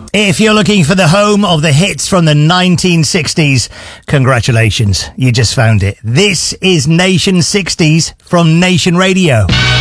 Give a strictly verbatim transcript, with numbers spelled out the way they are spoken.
If you're looking for the home of the hits from the nineteen sixties, congratulations, you just found it. This is Nation sixties from Nation Radio.